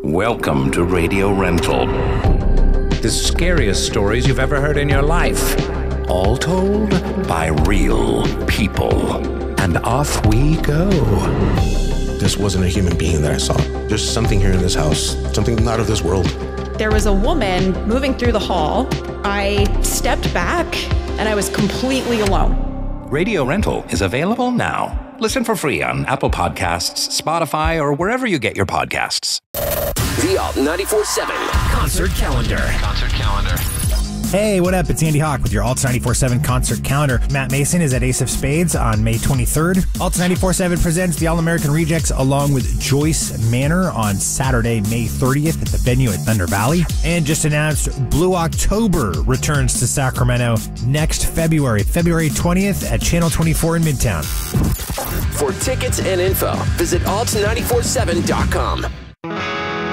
Welcome to Radio Rental. The scariest stories you've ever heard in your life. All told by real people. And off we go. This wasn't a human being that I saw. There's something here in this house, something not of this world. There was a woman moving through the hall. I stepped back and I was completely alone. Radio Rental is available now. Listen for free on Apple Podcasts, Spotify, or wherever you get your podcasts. The Alt 94.7 Concert Calendar. Hey, what up? It's Andy Hawk with your Alt 94.7 Concert Calendar. Matt Mason is at Ace of Spades on May 23rd. Alt 94.7 presents the All-American Rejects along with Joyce Manor on Saturday, May 30th at the venue at Thunder Valley. And just announced Blue October returns to Sacramento next February 20th at Channel 24 in Midtown. For tickets and info, visit alt947.com.